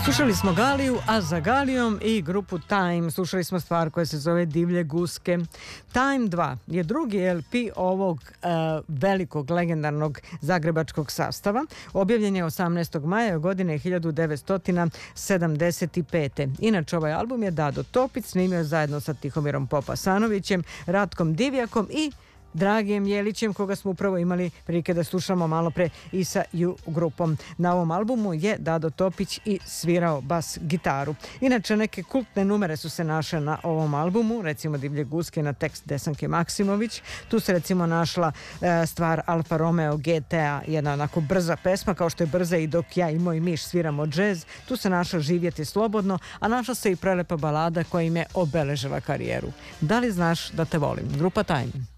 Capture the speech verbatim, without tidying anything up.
Slušali smo Galiju, a za Galijom i grupu Time slušali smo stvar koja se zove Divlje guske. Time dva je drugi L P ovog uh, velikog legendarnog zagrebačkog sastava. Objavljen je osamnaestog maja godine hiljadu devetsto sedamdeset pete. Inače, ovaj album je Dado Topić snimio zajedno sa Tihomirom Popasanovićem, Ratkom Divjakom i Dragijem Jelićem, koga smo upravo imali prilike da slušamo malo pre i sa U grupom. Na ovom albumu je Dado Topić i svirao bas gitaru. Inače, neke kultne numere su se našle na ovom albumu, recimo Divlje guske na tekst Desanke Maksimović. Tu se recimo našla e, stvar Alfa Romeo G T A, jedna onako brza pesma, kao što je brza i Dok ja i moj miš sviramo džez. Tu se našla Živjeti slobodno, a našla se i prelepa balada koja im je obeležila karijeru. Da li znaš da te volim? Grupa Time.